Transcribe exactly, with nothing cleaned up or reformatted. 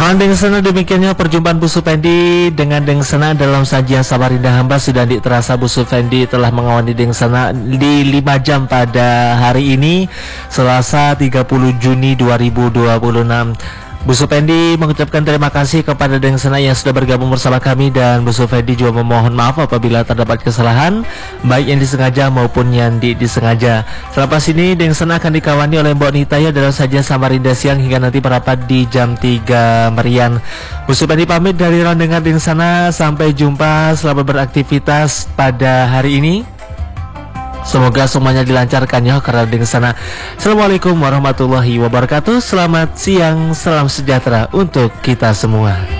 Mohon dengan senang demikiannya perjumpaan Bu Supendi dengan Deng Sena dalam sajian Samarinda Hamba. Sudah terasa Bu Supendi telah mengawani Deng Sena di lima jam pada hari ini Selasa tiga puluh Juni dua ribu dua puluh enam. Bu Supendi mengucapkan terima kasih kepada Deng Sena yang sudah bergabung bersama kami, dan Bu Supendi juga memohon maaf apabila terdapat kesalahan baik yang disengaja maupun yang di disengaja. Selepas ini Deng Sena akan dikawani oleh Mbok Nitaya dalam sajian Samarinda siang hingga nanti merapat di jam tiga merian. Bu Supendi pamit dari rombongan Deng Sena, sampai jumpa, selamat beraktivitas pada hari ini. Semoga semuanya dilancarkan ya karena Deng Sena. Assalamualaikum warahmatullahi wabarakatuh. Selamat siang, salam sejahtera untuk kita semua.